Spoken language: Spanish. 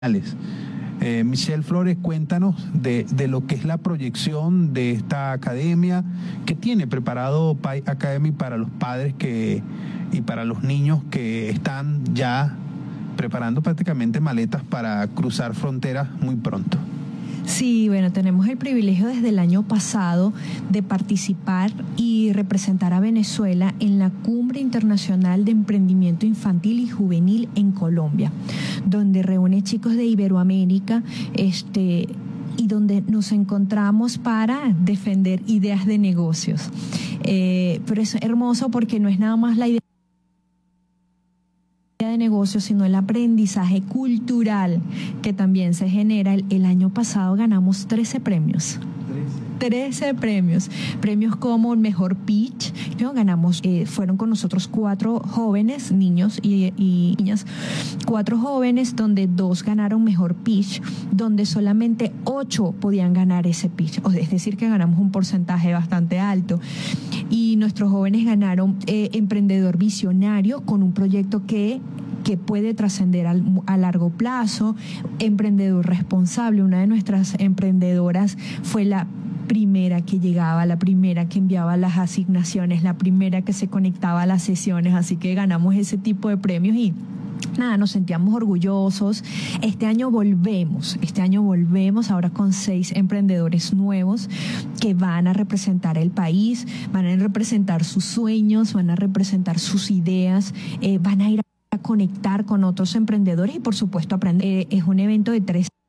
Michelle Flores, cuéntanos de lo que es la proyección de esta academia, que tiene preparado Pi Academy para los padres y para los niños que están ya preparando prácticamente maletas para cruzar fronteras muy pronto. Sí, bueno, tenemos el privilegio desde el año pasado de participar y representar a Venezuela en la Cumbre Internacional de Emprendimiento Infantil y Juvenil en Colombia, donde reúne chicos de Iberoamérica, y donde nos encontramos para defender ideas de negocios. Pero es hermoso porque no es nada más la idea de negocio, sino el aprendizaje cultural que también se genera. El año pasado ganamos 13 premios. 13 premios como el mejor pitch, ¿no? Ganamos, fueron con nosotros 4 jóvenes, niños y niñas, 4 jóvenes donde 2 ganaron mejor pitch, donde solamente 8 podían ganar ese pitch, es decir que ganamos un porcentaje bastante alto, y nuestros jóvenes ganaron emprendedor visionario con un proyecto que puede trascender a largo plazo, emprendedor responsable. Una de nuestras emprendedoras fue la primera que llegaba, la primera que enviaba las asignaciones, la primera que se conectaba a las sesiones, así que ganamos ese tipo de premios y nada, nos sentíamos orgullosos. Este año volvemos ahora con 6 emprendedores nuevos que van a representar el país, van a representar sus sueños, van a representar sus ideas, van a ir a conectar con otros emprendedores y por supuesto aprender. Es un evento de 3